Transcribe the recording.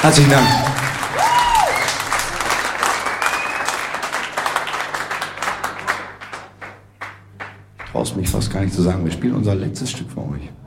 Herzlichen Dank. Ich traue es mich fast gar nicht zu sagen. Wir spielen unser letztes Stück für euch.